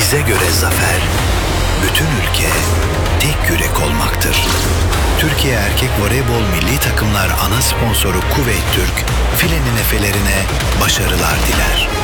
Bize göre zafer, bütün ülke tek yürek olmaktır. Türkiye Erkek Voleybol Milli Takımlar ana sponsoru Kuveyt Türk, filenin efelerine başarılar diler.